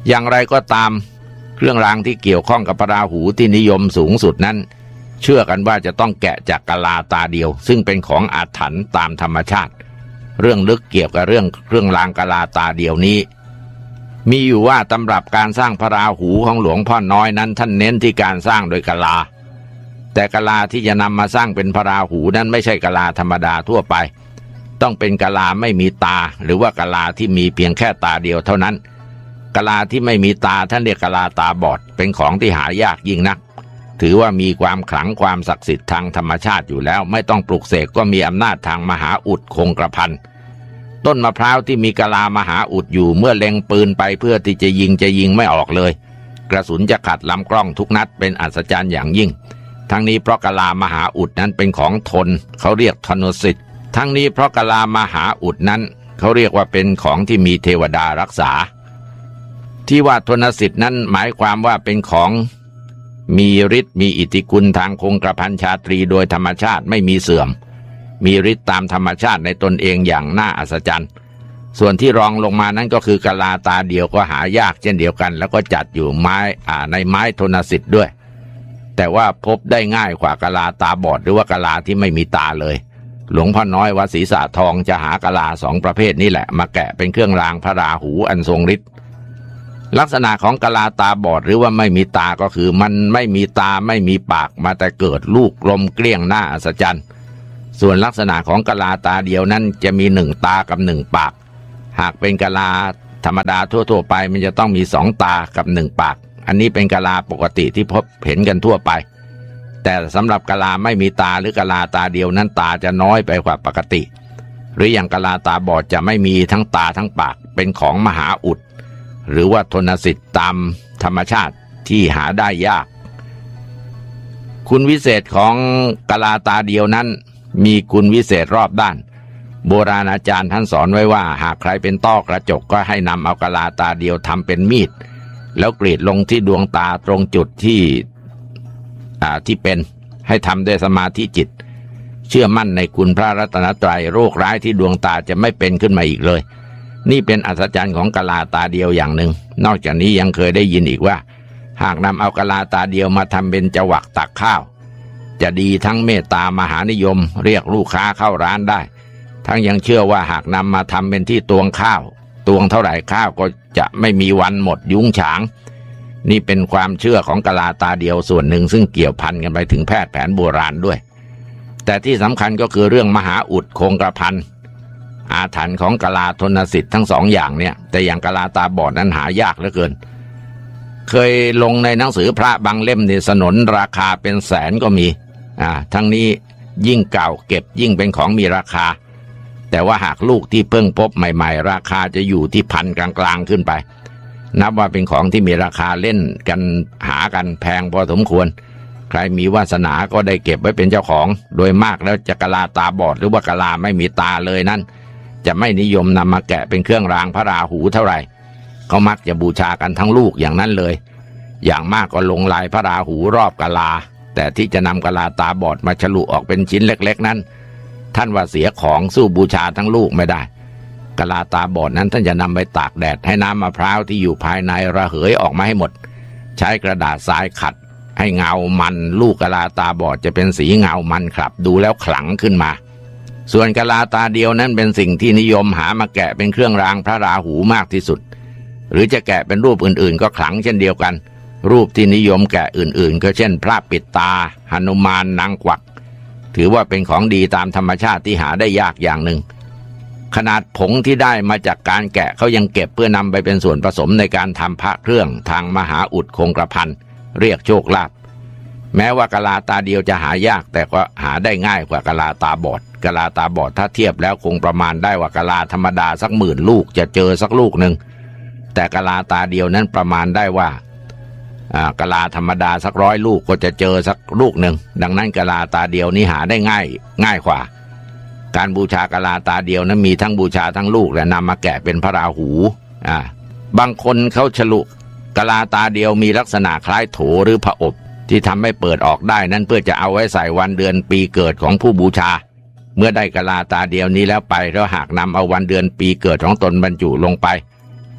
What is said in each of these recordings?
อย่างไรก็ตามเครื่องรางที่เกี่ยวข้องกับพระราหูที่นิยมสูงสุดนั้นเชื่อกันว่าจะต้องแกะจากกะลาตาเดียวซึ่งเป็นของอาถรรพ์ตามธรรมชาติเรื่องลึกเกี่ยวกับเรื่องเครื่องรางกะลาตาเดียวนี้มีอยู่ว่าตำรับการสร้างพระราหูของหลวงพ่อน้อยนั้นท่านเน้นที่การสร้างโดยกะลาแต่กะลาที่จะนำมาสร้างเป็นพระราหูนั้นไม่ใช่กะลาธรรมดาทั่วไปต้องเป็นกะลาไม่มีตาหรือว่ากะลาที่มีเพียงแค่ตาเดียวเท่านั้นกะลาที่ไม่มีตาท่านเรียกกะลาตาบอดเป็นของที่หายากยิ่งนักถือว่ามีความขลังความศักดิ์สิทธิ์ทางธรรมชาติอยู่แล้วไม่ต้องปลุกเสกก็มีอำนาจทางมหาอุดคงกระพันต้นมะพร้าวที่มีกะลามหาอุดอยู่เมื่อเล็งปืนไปเพื่อที่จะยิงไม่ออกเลยกระสุนจะขัดลำกล้องทุกนัดเป็นอัศจรรย์อย่างยิ่งทั้งนี้เพราะกะลามหาอุดนั้นเป็นของทนเขาเรียกธนุสิทธิ์ทั้งนี้เพราะกะลามหาอุดนั้นเขาเรียกว่าเป็นของที่มีเทวดารักษาที่ว่าธนสิทธิ์นั้นหมายความว่าเป็นของมีฤทธิ์มีอิทธิคุณทางคงกระพันชาตรีโดยธรรมชาติไม่มีเสื่อมมีฤทธิ์ตามธรรมชาติในตนเองอย่างน่าอัศจรรย์ส่วนที่รองลงมานั้นก็คือกะลาตาเดียวก็หายากเช่นเดียวกันแล้วก็จัดอยู่ในไม้ธนสิทธิ์ด้วยแต่ว่าพบได้ง่ายกว่ากะลาตาบอดหรือว่ากะลาที่ไม่มีตาเลยหลวงพ่อน้อยวัดศรีสะทองจะหากะลาสองประเภทนี้แหละมาแกะเป็นเครื่องรางพระราหูอันทรงฤทธิ์ลักษณะของกะลาตาบอดหรือว่าไม่มีตาก็คือมันไม่มีตาไม่มีปากมาแต่เกิดลูกกลมเกลี้ยงน่าอัศจรรย์ส่วนลักษณะของกะลาตาเดียวนั้นจะมีหนึ่งตากับหนึ่งปากหากเป็นกะลาธรรมดาทั่วๆไปมันจะต้องมีสองตากับหนึ่งปากอันนี้เป็นกะลาปกติที่พบเห็นกันทั่วไปแต่สำหรับกะลาไม่มีตาหรือกะลาตาเดียวนั้นตาจะน้อยไปกว่าปกติหรืออย่างกะลาตาบอดจะไม่มีทั้งตาทั้งปากเป็นของมหาอุดหรือว่าธนสิทธิ์ตามธรรมชาติที่หาได้ยากคุณวิเศษของกะลาตาเดียวนั้นมีคุณวิเศษรอบด้านโบราณอาจารย์ท่านสอนไว้ว่าหากใครเป็นต้อกระจกก็ให้นำเอากะลาตาเดียวทำเป็นมีดแล้วกรีดลงที่ดวงตาตรงจุดที่เป็นให้ทำด้วยสมาธิจิตเชื่อมั่นในคุณพระรัตนตรัยโรคร้ายที่ดวงตาจะไม่เป็นขึ้นมาอีกเลยนี่เป็นอัศจรรย์ของกะลาตาเดียวอย่างหนึ่งนอกจากนี้ยังเคยได้ยินอีกว่าหากนำเอากะลาตาเดียวมาทำเป็นจวักตักข้าวจะดีทั้งเมตตามหานิยมเรียกลูกค้าเข้าร้านได้ทั้งยังเชื่อว่าหากนำมาทำเป็นที่ตวงข้าวตวงเท่าไหร่ข้าวก็จะไม่มีวันหมดยุ้งฉางนี่เป็นความเชื่อของกะลาตาเดียวส่วนหนึ่งซึ่งเกี่ยวพันกันไปถึงแพทย์แผนโบราณด้วยแต่ที่สำคัญก็คือเรื่องมหาอุดคงกระพันอาถรรพ์ของกะลาธนสิทธิ์ทั้งสองอย่างเนี่ยแต่อย่างกะลาตาบอดนั้นหายากเหลือเกินเคยลงในหนังสือพระบางเล่มนี่สนนราคาเป็นแสนก็มีทั้งนี้ยิ่งเก่าเก็บยิ่งเป็นของมีราคาแต่ว่าหากลูกที่เพิ่งพบใหม่ๆราคาจะอยู่ที่พันกลางๆขึ้นไปนับว่าเป็นของที่มีราคาเล่นกันหากันแพงพอสมควรใครมีวาสนาก็ได้เก็บไว้เป็นเจ้าของโดยมากแล้วจะกะลาตาบอดหรือว่ากะลาไม่มีตาเลยนั้นจะไม่นิยมนำมาแกะเป็นเครื่องรางพระราหูเท่าไหร่เขามักจะบูชากันทั้งลูกอย่างนั้นเลยอย่างมากก็ลงลายพระราหูรอบกะลาแต่ที่จะนำกะลาตาบอดมาฉลุออกเป็นชิ้นเล็กๆนั้นท่านว่าเสียของสู้บูชาทั้งลูกไม่ได้กะลาตาบอดนั้นท่านจะนำไปตากแดดให้น้ำมะพร้าวที่อยู่ภายในระเหยออกมาให้หมดใช้กระดาษทรายขัดให้เงามันลูกกะลาตาบอดจะเป็นสีเงามันครับดูแล้วขลังขึ้นมาส่วนกะลาตาเดียวนั้นเป็นสิ่งที่นิยมหามาแกะเป็นเครื่องรางพระราหูมากที่สุดหรือจะแกะเป็นรูปอื่นๆก็ขลังเช่นเดียวกันรูปที่นิยมแกะอื่นๆก็เช่นพระปิดตาหนุมานนางกวักถือว่าเป็นของดีตามธรรมชาติที่หาได้ยากอย่างหนึ่งขนาดผงที่ได้มาจากการแกะเขายังเก็บเพื่อนำไปเป็นส่วนผสมในการทำพระเครื่องทางมหาอุดคงกระพันเรียกโชคลาภแม้ว่ากะลาตาเดียวจะหายากแต่ก็หาได้ง่ายกว่ากะลาตาบอดกะลาตาบอดถ้าเทียบแล้วคงประมาณได้ว่ากะลาธรรมดาสัก10,000 ลูกจะเจอสักลูกหนึ่งแต่กะลาตาเดียวนั้นประมาณได้ว่ากะลาธรรมดาสัก100 ลูกก็จะเจอสักลูกหนึ่งดังนั้นกะลาตาเดียวนี้หาได้ง่ายกว่าการบูชากะลาตาเดียวนั้นมีทั้งบูชาทั้งลูกและนำมาแกะเป็นพระราหูบางคนเขาฉลุกะลาตาเดียวมีลักษณะคล้ายโถหรือผอบที่ทำให้เปิดออกได้นั้นเพื่อจะเอาไว้ใส่วันเดือนปีเกิดของผู้บูชาเมื่อได้กะลาตาเดียวนี้แล้วไปแล้วหากนำเอาวันเดือนปีเกิดของตนบรรจุลงไป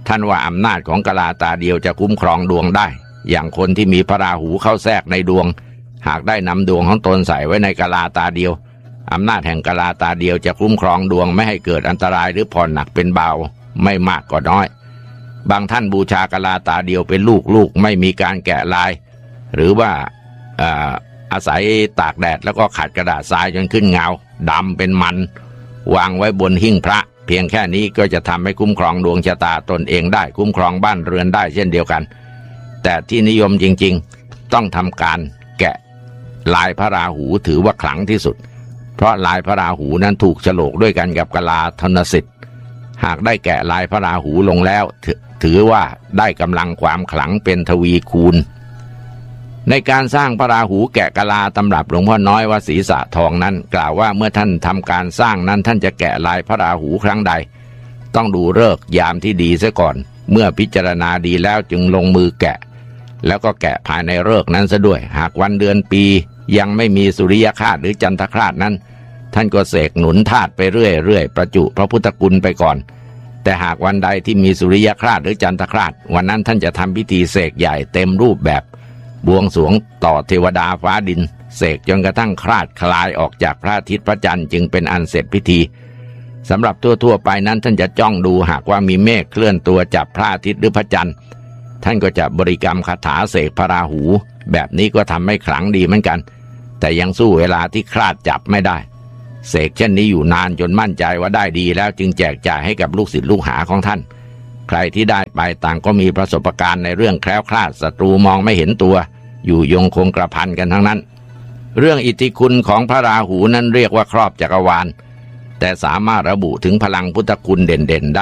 ท่านว่าอำนาจของกะลาตาเดียวจะคุ้มครองดวงได้อย่างคนที่มีพระราหูเข้าแทรกในดวงหากได้นำดวงของตนใส่ไว้ในกะลาตาเดียวอำนาจแห่งกะลาตาเดียวจะคุ้มครองดวงไม่ให้เกิดอันตรายหรือผ่อนหนักเป็นเบาไม่มากก็น้อยบางท่านบูชากะลาตาเดียวเป็นลูกไม่มีการแกะลายหรือว่าอาศัยตากแดดแล้วก็ขัดกระดาษทรายจนขึ้นเงาดำเป็นมันวางไว้บนหิ้งพระเพียงแค่นี้ก็จะทำให้คุ้มครองดวงชะตาตนเองได้คุ้มครองบ้านเรือนได้เช่นเดียวกันแต่ที่นิยมจริงๆต้องทำการแกะลายพระราหูถือว่าขลังที่สุดเพราะลายพระราหูนั้นถูกโฉลกด้วยกันกับกะลาธนสิทธิ์หากได้แกะลายพระราหูลงแล้วถือว่าได้กำลังความขลังเป็นทวีคูณในการสร้างพระราหูแกะกะลาตำรับหลวงพ่อน้อยวัดศรีสะทองนั้นกล่าวว่าเมื่อท่านทำการสร้างนั้นท่านจะแกะลายพระราหูครั้งใดต้องดูฤกษ์ยามที่ดีซะก่อนเมื่อพิจารณาดีแล้วจึงลงมือแกะแล้วก็แกะภายในฤกษ์นั้นซะด้วยหากวันเดือนปียังไม่มีสุริยคราสหรือจันทคราสนั้นท่านก็เสกหนุนธาตุไปเรื่อยประจุพระพุทธคุณไปก่อนแต่หากวันใดที่มีสุริยคราสหรือจันทคราสวันนั้นท่านจะทำพิธีเสกใหญ่เต็มรูปแบบบวงสรวงต่อเทวดาฟ้าดินเสกจนกระทั่งคราดคลายออกจากพระอาทิตย์พระจันทร์จึงเป็นอันเสร็จพิธีสำหรับทั่วไปนั้นท่านจะจ้องดูหากว่ามีเมฆเคลื่อนตัวจับพระอาทิตย์หรือพระจันทร์ท่านก็จะบริกรรมคาถาเสกพระราหูแบบนี้ก็ทำให้ขลังดีเหมือนกันแต่ยังสู้เวลาที่คราดจับไม่ได้เสกเช่นนี้อยู่นานจนมั่นใจว่าได้ดีแล้วจึงแจกจ่ายให้กับลูกศิษย์ลูกหาของท่านใครที่ได้ไปต่างก็มีประสบการณ์ในเรื่องแคล้วคลาดศัตรูมองไม่เห็นตัวอยู่ยงคงกระพันกันทั้งนั้นเรื่องอิทธิคุณของพระราหูนั้นเรียกว่าครอบจักรวาลแต่สามารถระบุถึงพลังพุทธคุณเด่นๆได้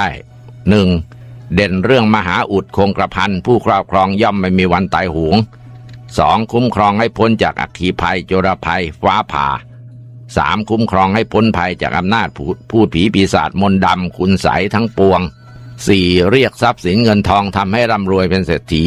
1. เด่นเรื่องมหาอุดคงกระพันผู้ครอบครองย่อมไม่มีวันตายโหง 2. คุ้มครองให้พ้นจากอัคคีภัยโจรภัยฟ้าผ่า 3. คุ้มครองให้พ้นภัยจากอำนาจพูดผีปีศาจมนต์ดำคุณไสยทั้งปวง 4. เรียกทรัพย์สินเงินทองทำให้ร่ำรวยเป็นเศรษฐี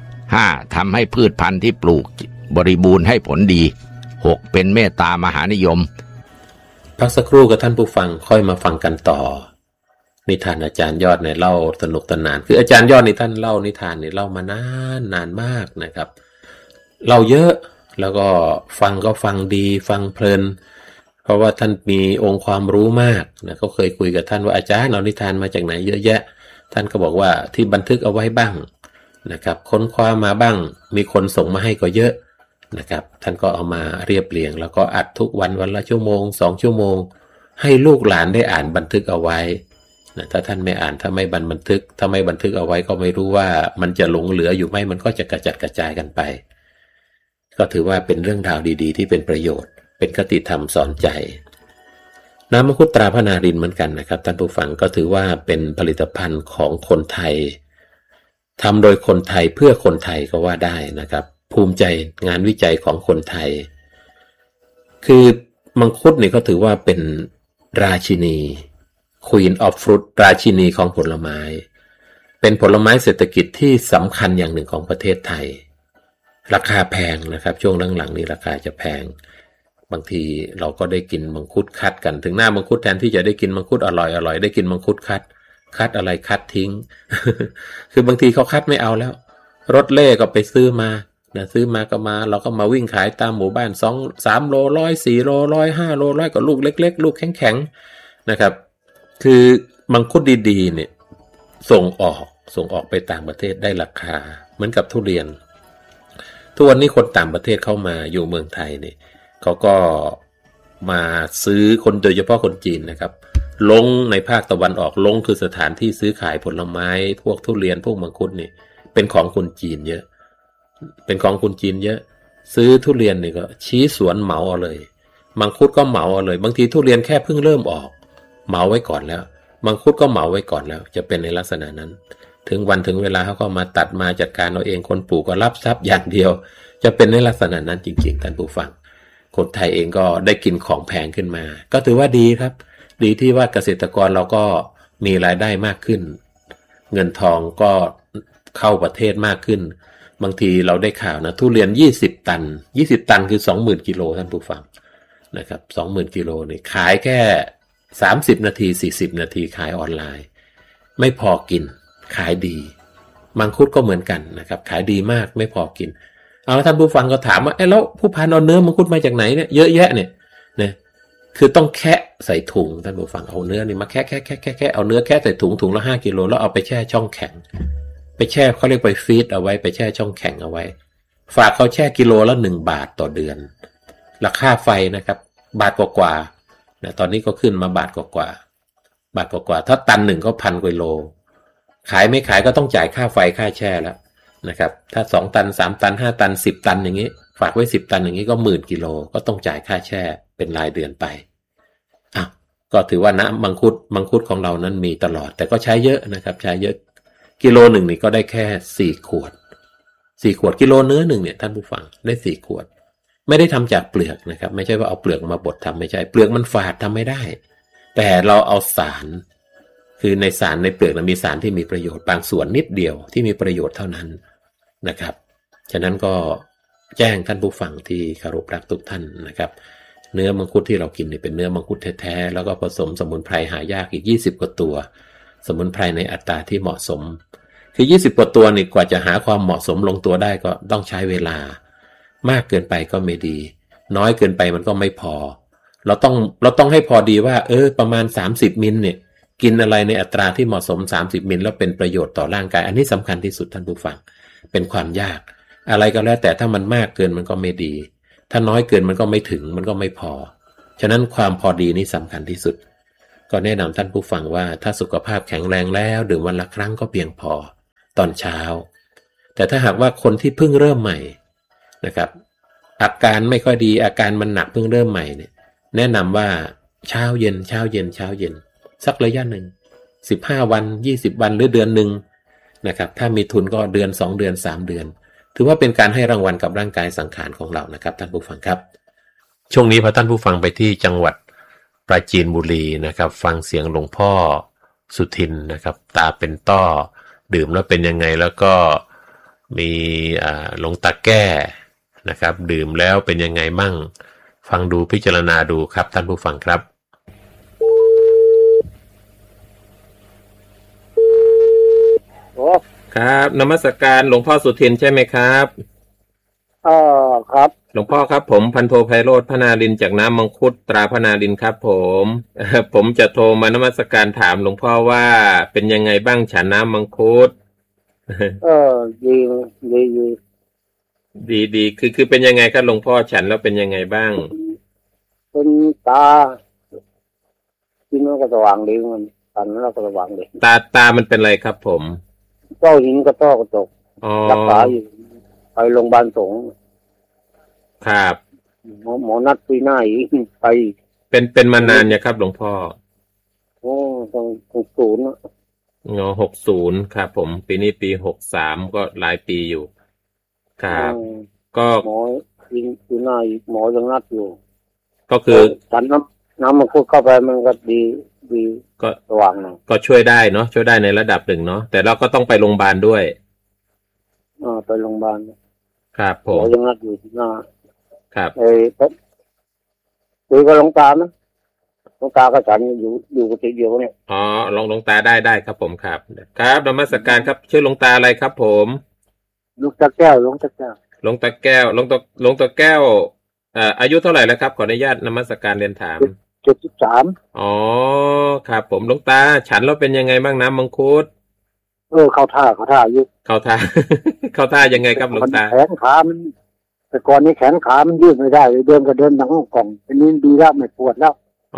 5. ทำให้พืชพันธุ์ที่ปลูกบริบูรณ์ให้ผลดี 6. เป็นเมตตามหานิยมพักสักครู่กับท่านผู้ฟังค่อยมาฟังกันต่อนิทานอาจารย์ยอดเนี่ยเล่าสนุกสนานคืออาจารย์ยอดนี่ท่านเล่านิทานเนี่ยเล่ามานานมากนะครับเล่าเยอะแล้วก็ฟังก็ฟังดีฟังเพลินเพราะว่าท่านมีองค์ความรู้มากนะเขาเคยคุยกับท่านว่าอาจารย์เอานิทานมาจากไหนเยอะแยะท่านก็บอกว่าที่บันทึกเอาไว้บ้างนะครับค้นคว้ามาบ้างมีคนส่งมาให้ก็เยอะนะครับท่านก็เอามาเรียบเรียงแล้วก็อัดทุกวันละชั่วโมง2ชั่วโมงให้ลูกหลานได้อ่านบันทึกเอาไว้นะถ้าท่านไม่อ่านถ้าไม่บันทึกถ้าไม่บันทึกเอาไว้ก็ไม่รู้ว่ามันจะหลงเหลืออยู่ไหมมันก็จะกระจัดกระจายกันไปก็ถือว่าเป็นเรื่องราวดีๆที่เป็นประโยชน์เป็นคติธรรมสอนใจน้ำมังคุดตราพระนารินทร์เหมือนกันนะครับท่านผู้ฟังก็ถือว่าเป็นผลิตภัณฑ์ของคนไทยทำโดยคนไทยเพื่อคนไทยก็ว่าได้นะครับภูมิใจงานวิจัยของคนไทยคือมังคุดนี่ก็ถือว่าเป็นราชินี Queen of Fruit ราชินีของผลไม้เป็นผลไม้เศรษฐกิจที่สำคัญอย่างหนึ่งของประเทศไทยราคาแพงนะครับช่วงหลังๆนี้ราคาจะแพงบางทีเราก็ได้กินมังคุดคัดกันถึงหน้ามังคุดแทนที่จะได้กินมังคุดอร่อยได้กินมังคุดคัดอะไรคัดทิ้ง คือบางทีเขาคัดไม่เอาแล้วรถเล่ก็ไปซื้อมาซื้อมาก็มาเราก็มาวิ่งขายตามหมู่บ้าน2-3 โล100 4 โล100 5 โล100ก็ลูกเล็กๆลูกแข็งๆนะครับคือมังคุดดีๆเนี่ยส่งออกไปต่างประเทศได้ราคาเหมือนกับทุเรียนทุกวันนี้คนต่างประเทศเข้ามาอยู่เมืองไทยเนี่ยเขาก็มาซื้อคนโดยเฉพาะคนจีนนะครับลงในภาคตะวันออกลงคือสถานที่ซื้อขายผลไม้พวกทุเรียนพวกมังคุดนี่เป็นของคนจีนเยอะซื้อทุเรียนนี่ก็ชี้สวนเหมาเอาเลยมังคุดก็เหมาเอาเลยบางทีทุเรียนแค่เพิ่งเริ่มออกเหมาไว้ก่อนแล้วมังคุดก็เหมาไว้ก่อนแล้วจะเป็นในลักษณะนั้นถึงวันถึงเวลาเขาก็มาตัดมาจัดการเอาเองคนปลูกก็รับทรัพย์อย่างเดียวจะเป็นในลักษณะนั้นจริงๆท่านผู้ฟังคนไทยเองก็ได้กินของแพงขึ้นมาก็ถือว่าดีครับดีที่ว่าเกษตรกรเราก็มีรายได้มากขึ้นเงินทองก็เข้าประเทศมากขึ้นบางทีเราได้ข่าวนะทุเรียน20 ตันคือ 20,000 กิโลท่านผู้ฟังนะครับ 20,000 กิโลนี่ขายแค่30 นาที40 นาทีขายออนไลน์ไม่พอกินขายดีมังคุดก็เหมือนกันนะครับขายดีมากไม่พอกินเอาท่านผู้ฟังก็ถามว่าแล้วผู้พันเอาเนื้อมังคุดมาจากไหนเนี่ยเยอะแยะเนี่ยคือต้องแคะใส่ถุงท่านผู้ฟังเอาเนื้อนี่มาแคะเอาเนื้อแคะใส่ถุงละ5 กิโลแล้วเอาไปแช่ช่องแข็งไปแช่เขาเรียกไปฟรีซเอาไว้ไปแช่ช่องแข็งเอาไว้ฝากเขาแช่กิโลละ1 บาทต่อเดือนราคาไฟนะครับบาทกว่าๆนะตอนนี้ก็ขึ้นมาบาทกว่าถ้าตันหนึ่งก็1,000 กว่าโลขายไม่ขายก็ต้องจ่ายค่าไฟค่าแช่แล้วนะครับถ้า2 ตัน3 ตัน5 ตัน10 ตันอย่างนี้ฝากไว้10 ตันอย่างนี้ก็10,000 กิโลก็ต้องจ่ายค่าแช่เป็นรายเดือนไปก็ถือว่าน้ำมังคุดของเรานั้นมีตลอดแต่ก็ใช้เยอะนะครับใช้เยอะกิโลหนึ่งนี่ก็ได้แค่4 ขวดกิโลเนื้อหนึ่งเนี่ยท่านผู้ฟังได้4 ขวดไม่ได้ทำจากเปลือกนะครับไม่ใช่ว่าเอาเปลือกมาบดทำไม่ใช่เปลือกมันฝาดทำไม่ได้แต่เราเอาสารคือในสารในเปลือกมีสารที่มีประโยชน์บางส่วนนิดเดียวที่มีประโยชน์เท่านั้นนะครับฉะนั้นก็แจ้งท่านผู้ฟังที่เคารพรักทุกท่านนะครับเนื้อมังคุดที่เรากินเนี่ยเป็นเนื้อมังคุดแท้ๆแล้วก็ผสมสมุนไพรหายากอีก20 กว่าตัวสมุนไพรในอัตราที่เหมาะสมคือ20 กว่าตัวนี่กว่าจะหาความเหมาะสมลงตัวได้ก็ต้องใช้เวลามากเกินไปก็ไม่ดีน้อยเกินไปมันก็ไม่พอเราต้องให้พอดีว่าประมาณ30 มิลเนี่ยกินอะไรในอัตราที่เหมาะสม30 มิลแล้วเป็นประโยชน์ต่อร่างกายอันนี้สำคัญที่สุดท่านผู้ฟังเป็นความยากอะไรก็แล้วแต่ถ้ามันมากเกินมันก็ไม่ดีถ้าน้อยเกินมันก็ไม่ถึงมันก็ไม่พอฉะนั้นความพอดีนี่สำคัญที่สุดก็แนะนำท่านผู้ฟังว่าถ้าสุขภาพแข็งแรงแล้วดื่มวันละครั้งก็เพียงพอตอนเช้าแต่ถ้าหากว่าคนที่เพิ่งเริ่มใหม่นะครับอาการไม่ค่อยดีอาการมันหนักเพิ่งเริ่มใหม่เนี่ยแนะนำว่าเช้าเย็นสักระยะหนึ่ง15 วัน20 วันหรือเดือนหนึ่งนะครับถ้ามีทุนก็เดือน2 เดือน3 เดือนถือว่าเป็นการให้รางวัลกับร่างกายสังขารของเรานะครับท่านผู้ฟังครับช่วงนี้พอท่านผู้ฟังไปที่จังหวัดปราจีนบุรีนะครับฟังเสียงหลวงพ่อสุทินนะครับตาเป็นต้อดื่มแล้วเป็นยังไงแล้วก็มีหลวงตาแก้นะครับดื่มแล้วเป็นยังไงมั่งฟังดูพิจารณาดูครับท่านผู้ฟังครับครับนมัสการหลวงพ่อสุทินใช่ไหมครับครับหลวงพ่อครับผมพันโทไพโรจน์พนารินจากน้ำมังคุดตราพนารินครับผมจะโทรมานมัสการถามหลวงพ่อว่าเป็นยังไงบ้างฉันน้ำมังคุดดีคือเป็นยังไงครับหลวงพ่อฉันแล้วเป็นยังไงบ้างเป็นตาที่มันก็สว่างดีมันตาแล้วก็สว่างดีตามันเป็นอะไรครับผมต้อหินกระจกรักษาอยู่ไปโรงพยาบาลสงฆ์ครับหมอนัดปีหน้าอีกไปเป็นมานานเนี่ยครับหลวงพ่อต้อง60นะ 60ครับผมปีนี้ปี63ก็หลายปีอยู่ครับก็หมอปีหน้าอีกหมอยังนัดอยู่ก็คือฉันน้ำมันคุดเข้าไปมันก็ดีก็สว่างนะก็ช่วยได้เนาะช่วยได้ในระดับหนึ่งเนาะแต่เราก็ต้องไปโรงพยาบาลด้วยไปโรงพยาบาลครับผมยังนัดอยู่ที่หน้าครับคุยกับหลวงตานะหลวงตาก็ฉันอยู่กุฏิเดียวเนี่ยหลวงตาได้ครับผมครับนมัสการครับชื่อหลวงตาอะไรครับผมหลวงตาแก้วอายุเท่าไหร่แล้วครับขออนุญาตนมัสการเรียนถาม 73 ครับผมหลวงตาฉันเราเป็นยังไงบ้างน้ำมังคุดเข้าท่าอยู่เข้าท่ายังไงครับหลวงตาแขนขามันแต่ก่อนนี้แขนขามันยืดไม่ได้เดินก็เดินหนังกล่องอันนี้ดีแล้วไม่ปวดแล้ว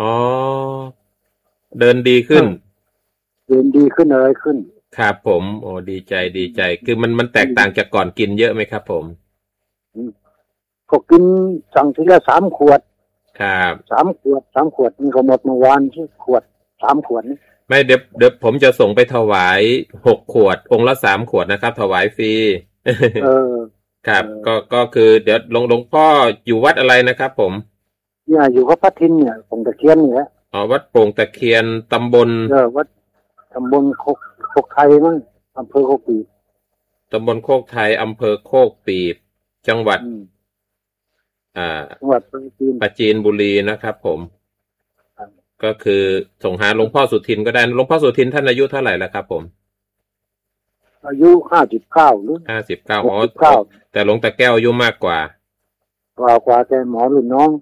เดินดีขึ้นอะไรขึ้นครับผมดีใจคือมันแตกต่างจากก่อนกินเยอะไหมครับผมก็กินสั่งทีละ3 ขวดครับ 3 ขวดมันก็หมดเมื่อวานที่ขวด3 ขวดนี่ไม่เดี๋ยวผมจะส่งไปถวาย6 ขวดองค์ละ3 ขวดนะครับถวายฟรีครับก็คือเดี๋ยวหลวงพ่ออยู่วัดอะไรนะครับผมเนี่ยอยู่กับพระทินเนี่ยโป่งตะเคียนเนี่ยวัดโป่งตะเคียนตำบลวัดตำบลโคกไทยมั้งอำเภอโคกปีบตำบลโคกไทยอำเภอโคกปีบจังหวัดปราจีนบุรีนะครับผมก็คือส่งหาหลวงพ่อสุทินก็ได้หลวงพ่อสุทินท่านอายุเท่าไหร่แล้วครับผมอายุ59หรือ 59อ๋อแต่หลวงตาแก้วอายุมากกว่าแต่หมอรุ่นน้อง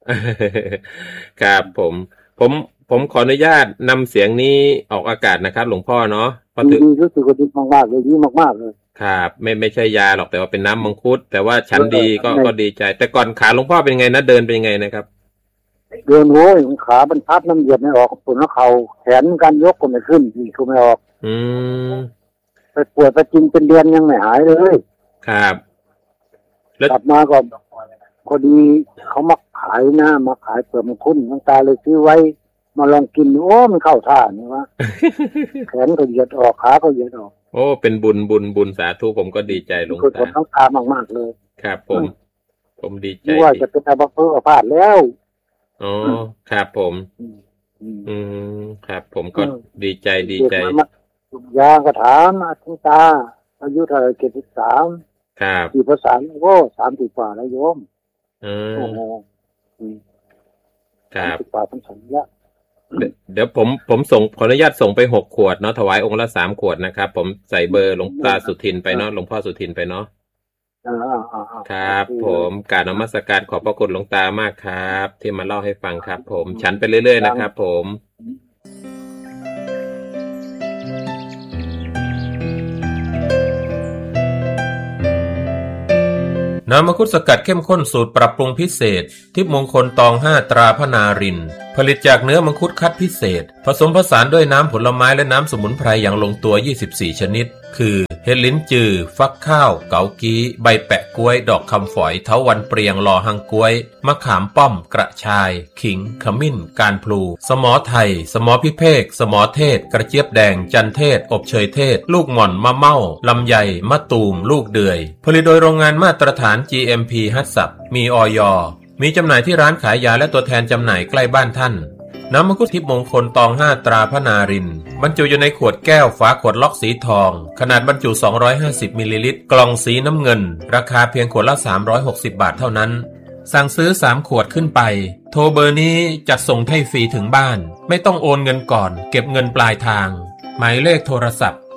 ครับผมขออนุญาตนำเสียงนี้ออกอากาศนะครับหลวงพ่อเนาะดีรู้สึกดีมากๆเลยดีมากๆเลยครับไม่ใช่ยาหรอกแต่ว่าเป็นน้ำมังคุดแต่ว่าชั้นดีก็ดีใจแต่ก่อนขาหลวงพ่อเป็นไงนะเดินเป็นยังไงนะครับเดินโว้ยขาบรรทัดน้ำเหยียดไม่ออกปวดหัวเข่าแขนการยกก็ไม่ขึ้นอีกก็ไม่ออกไปปวดไปกินเป็นเดือนยังไม่หายเลยครับกลับมาก็พอดีเขามาขายมาขายเปลือกมังคุดน้ำตาเลยซื้อไว้มาลองกินโอ้มันเข้าท่านี่วะ แขนก็เหยียดออกขาก็เหยียดออกโอ้เป็นบุญสาธุผมก็ดีใจหลวงตาน้ำตามากๆเลยครับผมดีใจว่าจะเป็นอาบัติเพื่อพลาดแล้วอ๋อครับผมครับผมก็ดีใจยาก็ถามคุณตาอายุเท่าไหร่73 ครับที่ภาษาโอ้30กว่าแล้วโยมโอ้โหครับ 30กว่าทั้ง2แล้วเดี๋ยวผมส่งขออนุญาตส่งไป6ขวดเนาะถวายองค์ละ3ขวดนะครับผมใส่เบอร์หลวงตาสุทินไปเนาะหลวงพ่อสุทินไปเนาะครับผมกราบนมัสการขอบพระคุณหลวงตามากครับที่มาเล่าให้ฟังครับผมฉันไปเรื่อยๆนะครับผมน้ำมังคุดสกัดเข้มข้นสูตรปรับปรุงพิเศษทิพย์มงคลตอง5ตราพนารินผลิตจากเนื้อมังคุดคัดพิเศษผสมผสานด้วยน้ำผลไม้และน้ำสมุนไพรอย่างลงตัว24ชนิดคือเห็ดลิ้นจือฟักข้าวเกากี้ใบแปะกล้วยดอกคำฝอยเถาวัลย์เปรียงลอหังกล้วยมะขามป้อมกระชายขิงขมิ้นการพลูสมอไทยสมอพิเภกสมอเทศกระเจี๊ยบแดงจันเทศอบเชยเทศลูกหม่อนมะเม่าลำไยมะตูมลูกเดือยผลิตโดยโรงงานมาตรฐาน GMP ฮัตสับมีอย.มีจำหน่ายที่ร้านขายยาและตัวแทนจำหน่ายใกล้บ้านท่านน้ำมังคุดทิพย์มงคลตอง5ตราพนารินบรรจุอยู่ในขวดแก้วฝาขวดล็อกสีทองขนาดบรรจุ250มิลลิลิตรกล่องสีน้ำเงินราคาเพียงขวดละ360บาทเท่านั้นสั่งซื้อ3ขวดขึ้นไปโทรเบอร์นี้จัดส่งให้ฟรีถึงบ้านไม่ต้องโอนเงินก่อนเก็บเงินปลายทางหมายเลขโทรศัพท์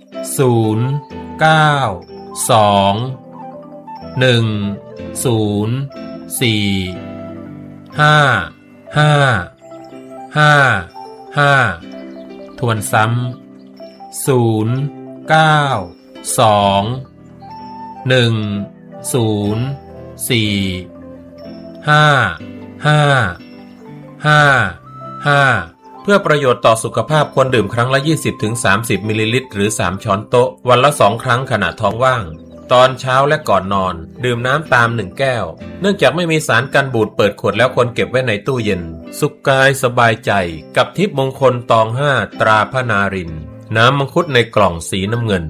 092-104-5555ทวนซ้ำ092-104-5555เพื่อประโยชน์ต่อสุขภาพควรดื่มครั้งละ 20-30 มิลลิลิตรหรือ3ช้อนโต๊ะวันละ2ครั้งขณะท้องว่างตอนเช้าและก่อนนอนดื่มน้ำตาม1แก้วเนื่องจากไม่มีสารกันบูดเปิดขวดแล้วควรเก็บไว้ในตู้เย็นสุขกายสบายใจกับทิพย์มงคลตอง5ตราพนารินน้ำมังคุดในกล่องสีน้ำเงิน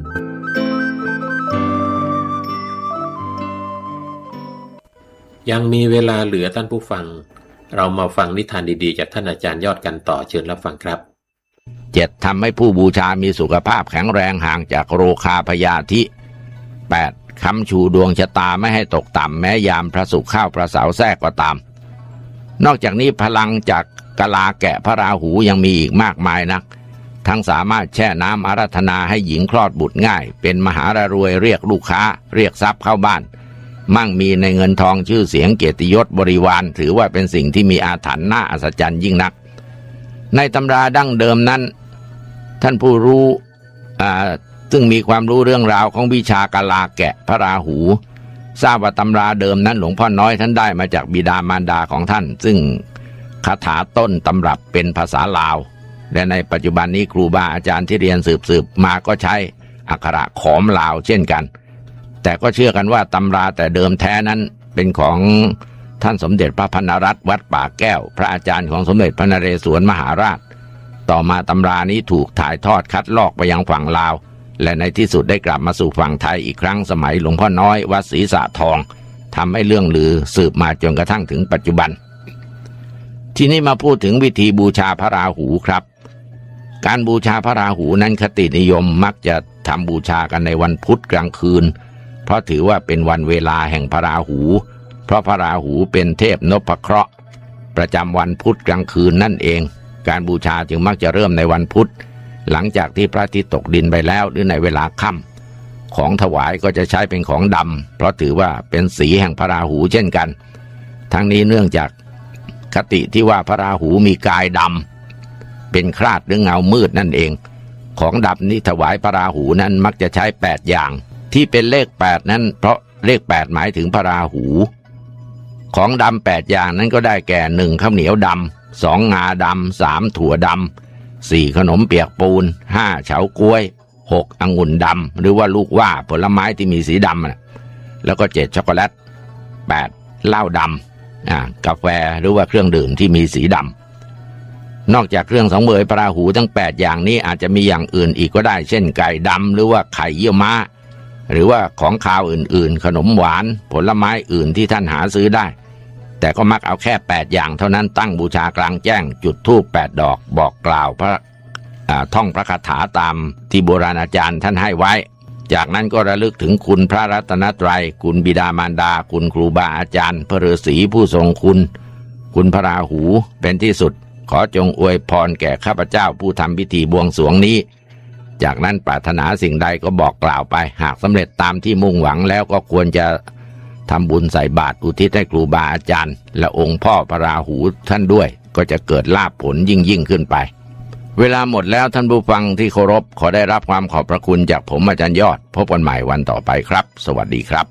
ยังมีเวลาเหลือท่านผู้ฟังเรามาฟังนิทานดีๆจากท่านอาจารย์ยอดกันต่อเชิญรับฟังครับ 7. ทำให้ผู้บูชามีสุขภาพแข็งแรงห่างจากโรคาพยาธิ 8. ค้ำชูดวงชะตาไม่ให้ตกต่ำแม้ยามพระศุกร์เข้าพระเสาร์แทรกก็ตามนอกจากนี้พลังจากกะลาแกะพระราหูยังมีอีกมากมายนักทั้งสามารถแช่น้ำอาราธนาให้หญิงคลอดบุตรง่ายเป็นมหารวยเรียกลูกค้าเรียกทรัพย์เข้าบ้านมั่งมีในเงินทองชื่อเสียงเกียรติยศบริวารถือว่าเป็นสิ่งที่มีอาถรรพ์น่าอัศจรรย์ยิ่งนักในตำราดั้งเดิมนั้นท่านผู้รู้ซึ่งมีความรู้เรื่องราวของวิชากะลาแกะพระราหูทราบว่าตำราเดิมนั้นหลวงพ่อน้อยท่านได้มาจากบิดามารดาของท่านซึ่งคาถาต้นตำรับเป็นภาษาลาวและในปัจจุบันนี้ครูบาอาจารย์ที่เรียนสืบมาก็ใช้อักขระขอมลาวเช่นกันแต่ก็เชื่อกันว่าตำราแต่เดิมแท้นั้นเป็นของท่านสมเด็จพระพรรณรัตน์วัดป่าแก้วพระอาจารย์ของสมเด็จพระนเรศวรมหาราชต่อมาตำรานี้ถูกถ่ายทอดคัดลอกไปยังฝั่งลาวและในที่สุดได้กลับมาสู่ฝั่งไทยอีกครั้งสมัยหลวงพ่อน้อยวัดศรีสะทองทำให้เรื่องลือสืบมาจนกระทั่งถึงปัจจุบันทีนี้มาพูดถึงวิธีบูชาพระราหูครับการบูชาพระราหูนั้นคตินิยมมักจะทำบูชากันในวันพุธกลางคืนเพราะถือว่าเป็นวันเวลาแห่งพระราหูเพราะพระราหูเป็นเทพนพเคราะห์ประจำวันพุธกลางคืนนั่นเองการบูชาจึงมักจะเริ่มในวันพุธหลังจากที่พระอาทิตย์ตกดินไปแล้วหรือในเวลาค่ำของถวายก็จะใช้เป็นของดำเพราะถือว่าเป็นสีแห่งพระราหูเช่นกันทั้งนี้เนื่องจากคติที่ว่าพระราหูมีกายดำเป็นคราดหรือเงามืดนั่นเองของดำนี้ถวายพระราหูนั้นมักจะใช้8อย่างที่เป็นเลข8นั้นเพราะเลข8หมายถึงพระราหูของดำ8อย่างนั้นก็ได้แก่1ข้าวเหนียวดำ2งาดำ3ถั่วดำ4ขนมเปียกปูน5เฉาก๊วย6องุ่นดำหรือว่าลูกว่าผลไม้ที่มีสีดำแล้วก็7ช็อกโกแลต8เหล้าดำกาแฟหรือว่าเครื่องดื่มที่มีสีดำนอกจากเครื่องสังเวยพระราหูทั้ง8อย่างนี้อาจจะมีอย่างอื่นอีกก็ได้เช่นไก่ดำหรือว่าไข่เยี่ยวม้าหรือว่าของคาวอื่นๆขนมหวานผลไม้อื่นที่ท่านหาซื้อได้แต่ก็มักเอาแค่8อย่างเท่านั้นตั้งบูชากลางแจ้งจุดธูป8ดอกบอกกล่าวพระท่องพระคาถาตามที่โบราณอาจารย์ท่านให้ไว้จากนั้นก็ระลึกถึงคุณพระรัตนตรัยคุณบิดามารดาคุณครูบาอาจารย์พระฤาษีผู้ทรงคุณพระราหูเป็นที่สุดขอจงอวยพรแก่ข้าพเจ้าผู้ทำพิธีบวงสรวงนี้จากนั้นปรารถนาสิ่งใดก็บอกกล่าวไปหากสำเร็จตามที่มุ่งหวังแล้วก็ควรจะทำบุญใส่บาตรอุทิศให้ครูบาอาจารย์และองค์พ่อพระราหูท่านด้วยก็จะเกิดลาภผลยิ่งขึ้นไปเวลาหมดแล้วท่านผู้ฟังที่เคารพขอได้รับความขอบพระคุณจากผมอาจารย์ยอดพบกันใหม่วันต่อไปครับสวัสดีครับ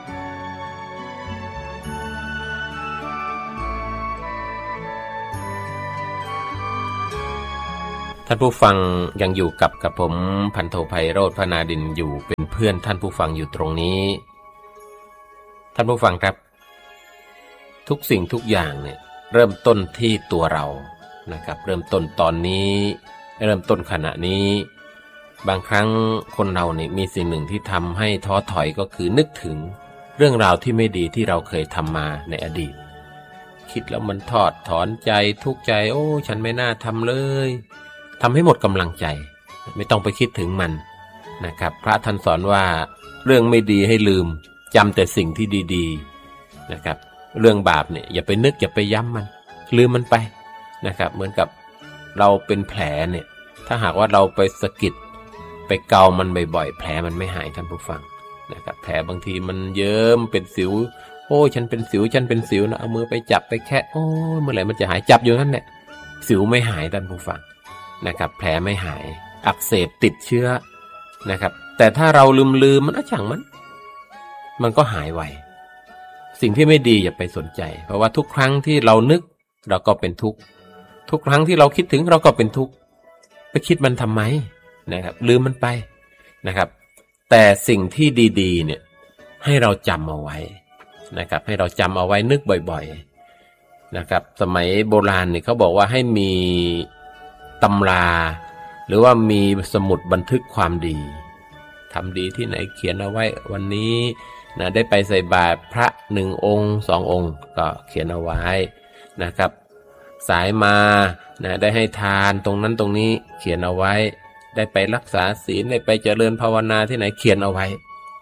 ท่านผู้ฟังยังอยู่กับผมพันโทไพโรจน์ พนาดินอยู่เป็นเพื่อนท่านผู้ฟังอยู่ตรงนี้ท่านผู้ฟังครับทุกสิ่งทุกอย่างเนี่ยเริ่มต้นที่ตัวเรานะครับเริ่มต้นตอนนี้เริ่มต้นขณะนี้บางครั้งคนเราเนี่ยมีสิ่งหนึ่งที่ทำให้ท้อถอยก็คือนึกถึงเรื่องราวที่ไม่ดีที่เราเคยทำมาในอดีตคิดแล้วมันทอดถอนใจทุกข์ใจโอ้ฉันไม่น่าทำเลยทำให้หมดกำลังใจไม่ต้องไปคิดถึงมันนะครับพระท่านสอนว่าเรื่องไม่ดีให้ลืมจำแต่สิ่งที่ดีๆนะครับเรื่องบาปเนี่ยอย่าไปนึกอย่าไปย้ำมันลืมมันไปนะครับเหมือนกับเราเป็นแผลเนี่ยถ้าหากว่าเราไปสะกิดไปเกามันบ่อยๆแผลมันไม่หายท่านผู้ฟังนะครับแผลบางทีมันเยิ้มเป็นสิวโอ้ฉันเป็นสิวฉันเป็นสิวนะเอามือไปจับไปแค่โอ้เมื่อไหร่มันจะหายจับอยู่นั่นแหละสิวไม่หายท่านผู้ฟังนะครับแผลไม่หายอักเสบติดเชื้อนะครับแต่ถ้าเราลืมมันช่างมันก็หายไวสิ่งที่ไม่ดีอย่าไปสนใจเพราะว่าทุกครั้งที่เรานึกเราก็เป็นทุกข์ทุกครั้งที่เราคิดถึงเราก็เป็นทุกข์ไปคิดมันทำไมนะครับลืมมันไปนะครับแต่สิ่งที่ดีๆเนี่ยให้เราจำเอาไว้นะครับให้เราจำเอาไว้นึกบ่อยๆนะครับสมัยโบราณเนี่ยเขาบอกว่าให้มีตำราหรือว่ามีสมุดบันทึกความดีทำดีที่ไหนเขียนเอาไว้วันนี้นะได้ไปใส่บาตรพระ1องค์2องค์ก็เขียนเอาไว้นะครับสายมานะได้ให้ทานตรงนั้นตรงนี้เขียนเอาไว้ได้ไปรักษาศีลได้ไปเจริญภาวนาที่ไหนเขียนเอาไว้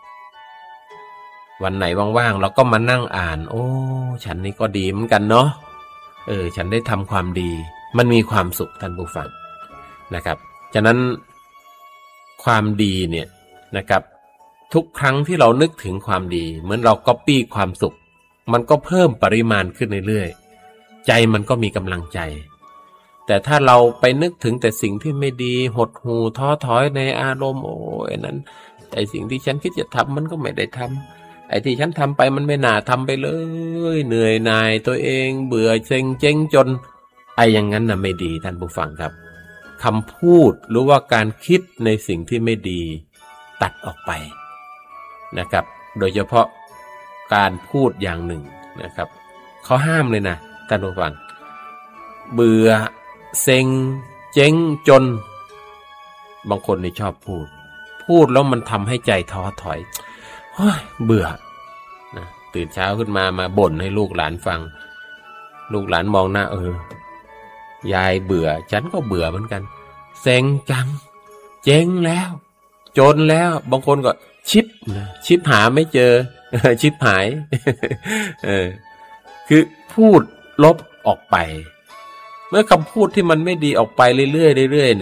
วันไหนว่างๆเราก็มานั่งอ่านโอ้ฉันนี่ก็ดีเหมือนกันเนาะฉันได้ทำความดีมันมีความสุขท่านผู้ฟังนะครับฉะนั้นความดีเนี่ยนะครับทุกครั้งที่เรานึกถึงความดีเหมือนเราก๊อปปี้ความสุขมันก็เพิ่มปริมาณขึ้นเรื่อยๆใจมันก็มีกำลังใจแต่ถ้าเราไปนึกถึงแต่สิ่งที่ไม่ดีหดหู่ท้อถอยในอารมณ์โอ้ยนั้นไอ้สิ่งที่ฉันคิดจะทำมันก็ไม่ได้ทำไอ้ที่ฉันทำไปมันไม่น่าทำไปเลยเหนื่อยหน่ายตัวเองเบื่อเซ็งเจ๊งจนไอ้อย่างนั้นน่ะไม่ดีท่านผู้ฟังครับคำพูดหรือว่าการคิดในสิ่งที่ไม่ดีตัดออกไปนะครับโดยเฉพาะการพูดอย่างหนึ่งนะครับเขาห้ามเลยนะท่านผู้ฟังเบื่อเซ็งเจ๊งจนบางคนนี่ชอบพูดแล้วมันทำให้ใจท้อถอยเบื่อนะตื่นเช้าขึ้นมาบ่นให้ลูกหลานฟังลูกหลานมองหน้ายายเบื่อฉันก็เบื่อเหมือนกันเซ็งจังเจ๊งแล้วจนแล้วบางคนก็ชิปหาไม่เจอ ชิปหาย คือพูดลบออกไปเมื่อคำพูดที่มันไม่ดีออกไปเรื่อยๆเรื่อยๆเนี่ย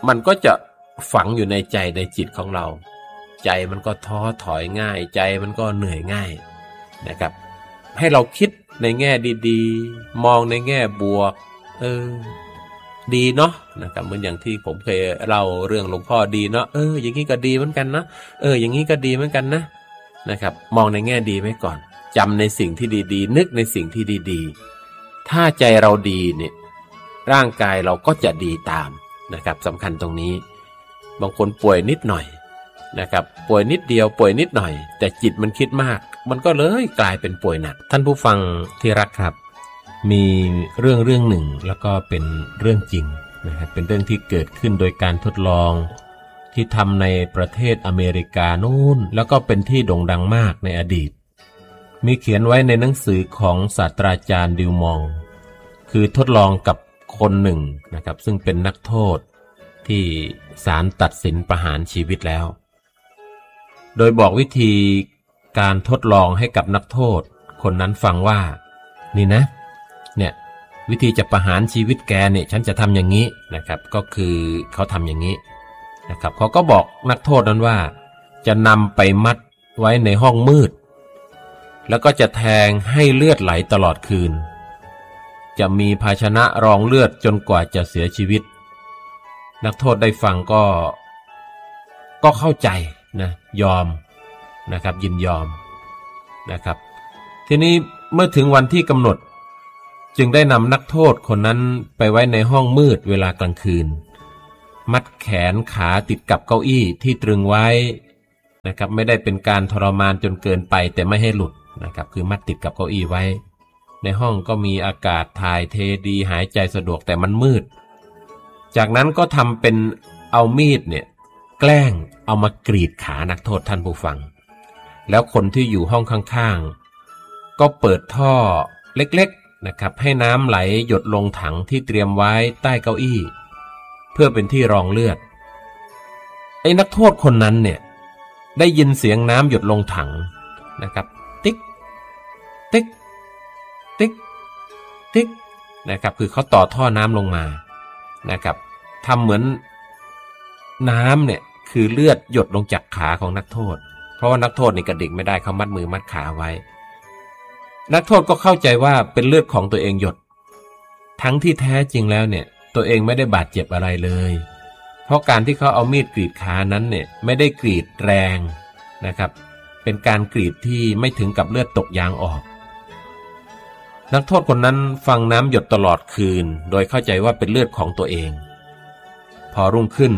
มันก็จะฝังอยู่ในใจในจิตของเราใจมันก็ท้อถอยง่ายใจมันก็เหนื่อยง่ายนะครับให้เราคิดในแง่ดีๆมองในแง่บวกดีเนาะนะครับเหมือนอย่างที่ผมเคยเล่าเรื่องหลวงพ่อดีเนาะอย่างนี้ก็ดีเหมือนกันนะอย่างนี้ก็ดีเหมือนกันนะครับมองในแง่ดีไว้ก่อนจำในสิ่งที่ดีๆนึกในสิ่งที่ดีๆถ้าใจเราดีเนี่ยร่างกายเราก็จะดีตามนะครับสำคัญตรงนี้บางคนป่วยนิดหน่อยนะครับป่วยนิดเดียวป่วยนิดหน่อยแต่จิตมันคิดมากมันก็เลยกลายเป็นป่วยหนักท่านผู้ฟังที่รักครับมีเรื่องหนึ่งแล้วก็เป็นเรื่องจริงนะครับเป็นเรื่องที่เกิดขึ้นโดยการทดลองที่ทำในประเทศอเมริกานู่นแล้วก็เป็นที่โด่งดังมากในอดีตมีเขียนไว้ในหนังสือของศาสตราจารย์ดิวมองคือทดลองกับคนหนึ่งนะครับซึ่งเป็นนักโทษที่ศาลตัดสินประหารชีวิตแล้วโดยบอกวิธีการทดลองให้กับนักโทษคนนั้นฟังว่านี่นะเนี่ยวิธีจะประหารชีวิตแกเนี่ยฉันจะทำอย่างนี้นะครับก็คือเขาทำอย่างนี้นะครับเขาก็บอกนักโทษนั้นว่าจะนำไปมัดไว้ในห้องมืดแล้วก็จะแทงให้เลือดไหลตลอดคืนจะมีภาชนะรองเลือดจนกว่าจะเสียชีวิตนักโทษได้ฟังก็เข้าใจนะยอมนะครับยินยอมนะครับทีนี้เมื่อถึงวันที่กำหนดจึงได้นำนักโทษคนนั้นไปไว้ในห้องมืดเวลากลางคืนมัดแขนขาติดกับเก้าอี้ที่ตรึงไว้นะครับไม่ได้เป็นการทรมานจนเกินไปแต่ไม่ให้หลุดนะครับคือมัดติดกับเก้าอี้ไว้ในห้องก็มีอากาศถ่ายเทดีหายใจสะดวกแต่มันมืดจากนั้นก็ทำเป็นเอามีดเนี่ยแกล้งเอามากรีดขานักโทษท่านผู้ฟังแล้วคนที่อยู่ห้องข้างๆก็เปิดท่อเล็กๆนะครับให้น้ำไหลหยดลงถังที่เตรียมไว้ใต้เก้าอี้เพื่อเป็นที่รองเลือดไอ้นักโทษคนนั้นเนี่ยได้ยินเสียงน้ำหยดลงถังนะครับติ๊กติ๊กติ๊กติ๊กนะครับคือเขาต่อท่อน้ำลงมานะครับทำเหมือนน้ำเนี่ยคือเลือดหยดลงจากขาของนักโทษเพราะว่านักโทษนี่กระดิกไม่ได้เขามัดมือมัดขาไว้นักโทษก็เข้าใจว่าเป็นเลือดของตัวเองหยดทั้งที่แท้จริงแล้วเนี่ยตัวเองไม่ได้บาดเจ็บอะไรเลยเพราะการที่เขาเอามีดกรีดขานั้นเนี่ยไม่ได้กรีดแรงนะครับเป็นการกรีดที่ไม่ถึงกับเลือดตกยางออกนักโทษคนนั้นฟังน้ำหยดตลอดคืนโดยเข้าใจว่าเป็นเลือดของตัวเองพอรุ่งขึ้น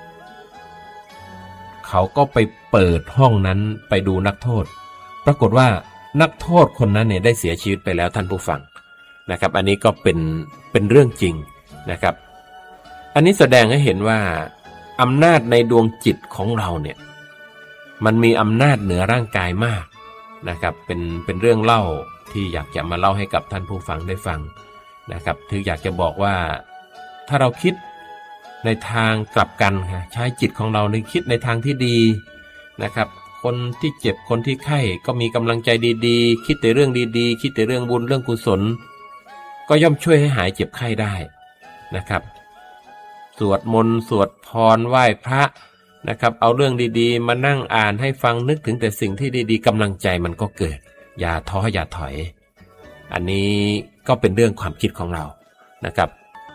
เขาก็ไปเปิดห้องนั้นไปดูนักโทษปรากฏว่านักโทษคนนั้นเนี่ยได้เสียชีวิตไปแล้วท่านผู้ฟังนะครับอันนี้ก็เป็นเรื่องจริงนะครับอันนี้แสดงให้เห็นว่าอำนาจในดวงจิตของเราเนี่ยมันมีอำนาจเหนือร่างกายมากนะครับเป็นเรื่องเล่าที่อยากจะมาเล่าให้กับท่านผู้ฟังได้ฟังนะครับถืออยากจะบอกว่าถ้าเราคิดในทางกลับกันใช้จิตของเราในคิดในทางที่ดีนะครับคนที่เจ็บคนที่ไข้ก็มีกำลังใจดีๆคิดแต่เรื่องดีๆคิดแต่เรื่องบุญเรื่องกุศลก็ย่อมช่วยให้หายเจ็บไข้ได้นะครับสวดมนต์สวดพรไหว้พระนะครับเอาเรื่องดีๆมานั่งอ่านให้ฟังนึกถึงแต่สิ่งที่ดีๆกำลังใจมันก็เกิดอย่าท้ออย่าถอยอันนี้ก็เป็นเรื่องความคิดของเรานะครับ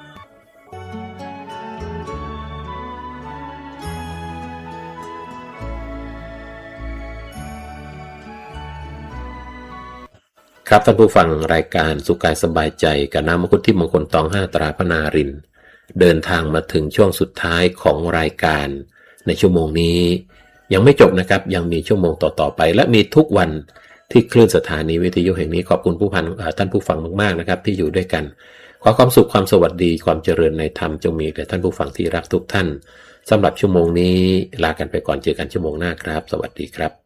ครับท่านผู้ฟังรายการสุขกายสบายใจกับน้ำมังคุดที่มงคลตอง5ตราพนารินเดินทางมาถึงช่วงสุดท้ายของรายการในชั่วโมงนี้ยังไม่จบนะครับยังมีชั่วโมงต่อๆไปและมีทุกวันที่คลื่นสถานีวิทยุแห่งนี้ขอบคุณท่านผู้ฟังมากๆนะครับที่อยู่ด้วยกันขอความสุขความสวัสดีความเจริญในธรรมจงมีแด่ท่านผู้ฟังที่รักทุกท่านสำหรับชั่วโมงนี้ลากันไปก่อนเจอกันชั่วโมงหน้าครับสวัสดีครับ